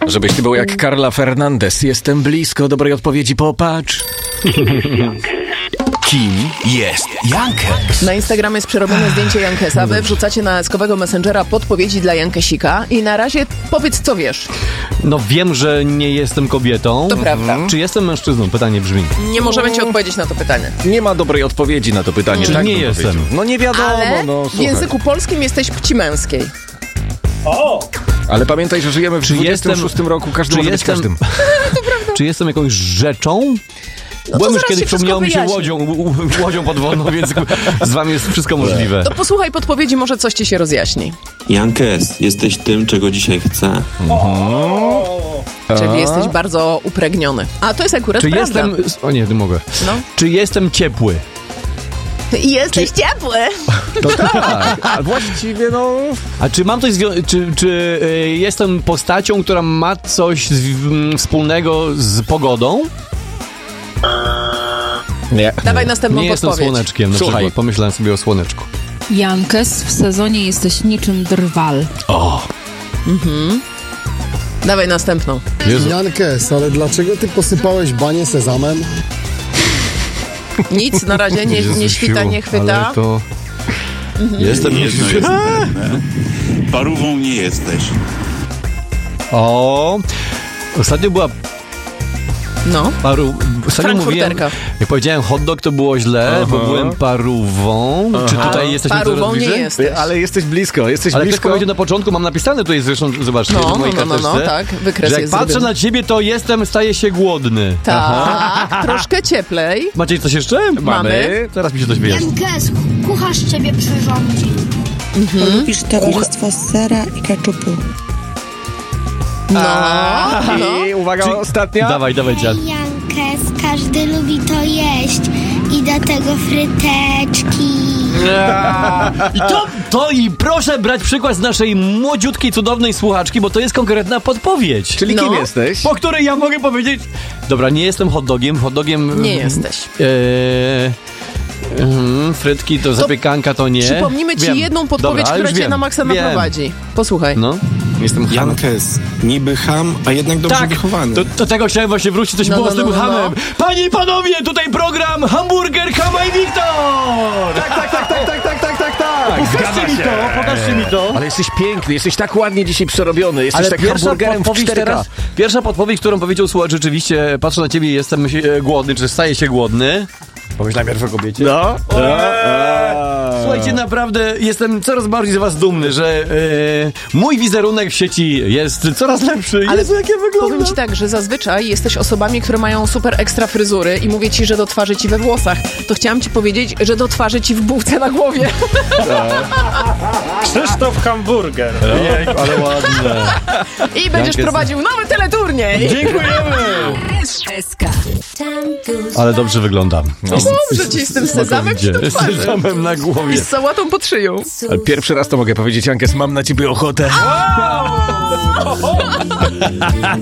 Żebyś ty był jak Carla Fernandez. Jestem blisko dobrej odpowiedzi, popatrz. Kim jest Jankes? Na Instagramie jest przerobione zdjęcie Jankesa. Wy wrzucacie na skowego Messengera podpowiedzi dla Jankesika i na razie powiedz, co wiesz. No wiem, że nie jestem kobietą. To prawda. Czy jestem mężczyzną? Pytanie brzmi. Nie możemy ci odpowiedzieć na to pytanie. Nie ma dobrej odpowiedzi na to pytanie. Czy tak nie bym jestem? powiedział. No nie wiadomo, Ale no w słuchaj. języku polskim jesteś płci męskiej. Ale pamiętaj, że żyjemy w Czy 26 roku, każdy może być każdym. Czy jestem jakąś rzeczą? to Byłem już zaraz kiedyś, się wszystko przypomniało mi się wyjaśni. łodzią podwodną, więc z wami jest wszystko możliwe. To posłuchaj podpowiedzi, może coś ci się rozjaśni. Jankes, jesteś tym, czego dzisiaj chcę. Czyli jesteś bardzo upregniony. A to jest akurat Czy prawda. jestem... O nie mogę. No. Czy jestem ciepły? Jesteś ciepły. To tak, a właściwie no... A czy mam coś czy jestem postacią, która ma coś wspólnego z pogodą? Nie. Dawaj następną Nie jestem podpowiedź. słoneczkiem, na Słuchaj. przykład. Pomyślałem sobie o słoneczku. Jankes, w sezonie jesteś niczym drwal. Dawaj następną. Jankes, ale dlaczego ty posypałeś banie sezamem? Nic, na razie nie świta, nie chwyta. Ale to... Jestem... Jedno jest pewne. Parówą nie jesteś. O! Ostatnio była No. Ostatnio mówiłem, Frankfurterka. jak powiedziałem hot dog, to było źle, bo byłem parówą. Czy tutaj jesteśmy Parówą coraz nie bliżej? jesteś. Ale jesteś blisko, Ale ktoś blisko. powiedział na początku, mam napisane tutaj zresztą, zobaczcie, No, w mojej karteczce, tak, wykres że jak jest patrzę zrobiony. na ciebie, to staję się głodny. Tak, troszkę cieplej. Macie coś jeszcze? Mamy. Zaraz mi się coś wyjaśni. Jankes, kucharz ciebie przyrządzi. Lubisz towarzystwo sera i keczupu. No. I uwaga, ostatnia. Dawaj, dziad. Jankes, każdy lubi to jeść i do tego fryteczki. I proszę brać przykład z naszej młodziutkiej, cudownej słuchaczki, bo to jest konkretna podpowiedź. Czyli kim jesteś? Po której ja mogę powiedzieć... Dobra, nie jestem hot dogiem. Nie jesteś. Frytki to zapiekanka to nie. Przypomnimy ci jedną podpowiedź, Dobra, która już cię wiem. na maksa Wiem. naprowadzi. Posłuchaj. No. Jestem ham. Jankes, niby ham, a jednak dobrze wychowany. Do tego chciałem właśnie wrócić, coś było z tym hamem. Panie i panowie, tutaj program Hamburger, Hama i Wiktor! Pokażcie mi to. Ale jesteś piękny, jesteś tak ładnie dzisiaj przerobiony, jesteś tak hamburgerem w 4K. Pierwsza podpowiedź, którą powiedział słuchacz, rzeczywiście, patrzę na ciebie i jestem głodny, czy staję się głodny. Pomyślałem najpierw o kobiecie. No. Słuchajcie, naprawdę jestem coraz bardziej z was dumny, że mój wizerunek w sieci jest coraz lepszy. Ale Jezu, jak ja powiem wyglądam. ci tak, że zazwyczaj jesteś osobami, które mają super ekstra fryzury i mówię ci, że do twarzy ci we włosach. To chciałam ci powiedzieć, że do twarzy ci w bułce na głowie. Krzysztof Hamburger. Ale ładne. I będziesz prowadził nowy teleturniej. Dziękujemy. Ale dobrze wyglądam. Dobrze ci z tym sezamem czy do Z twarzy? sezamem na głowie. I z sałatą pod szyją. Ale pierwszy raz to mogę powiedzieć, Jankes, mam na ciebie ochotę.